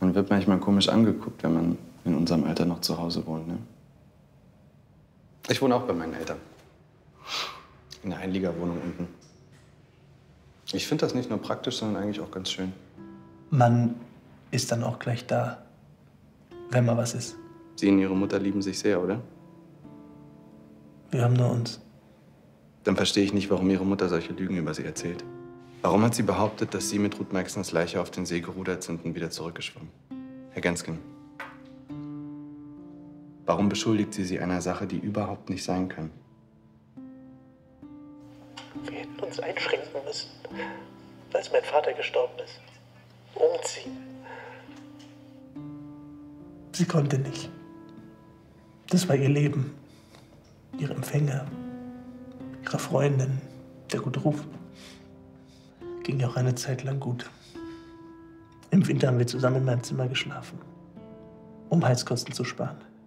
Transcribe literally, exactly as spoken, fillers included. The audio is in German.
Man wird manchmal komisch angeguckt, wenn man in unserem Alter noch zu Hause wohnt, ne? Ich wohne auch bei meinen Eltern. In der Einliegerwohnung unten. Ich finde das nicht nur praktisch, sondern eigentlich auch ganz schön. Man ist dann auch gleich da, wenn mal was ist. Sie und Ihre Mutter lieben sich sehr, oder? Wir haben nur uns. Dann verstehe ich nicht, warum Ihre Mutter solche Lügen über Sie erzählt. Warum hat sie behauptet, dass Sie mit Ruth Maxners Leiche auf den See gerudert sind und wieder zurückgeschwommen? Herr Gensken, warum beschuldigt sie Sie einer Sache, die überhaupt nicht sein kann? Wir hätten uns einschränken müssen, als mein Vater gestorben ist. Umziehen. Sie konnte nicht. Das war ihr Leben. Ihre Empfänger, ihre Freundin, der gute Ruf. Ging ja auch eine Zeit lang gut. Im Winter haben wir zusammen in meinem Zimmer geschlafen, um Heizkosten zu sparen.